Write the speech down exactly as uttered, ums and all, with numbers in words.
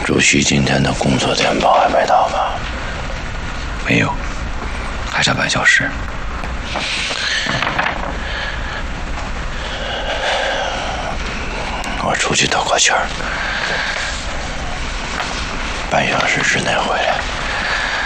主席今天的工作电报还没到吗？ 没有，还差半小时。 我出去透口气儿，半小时之内回来。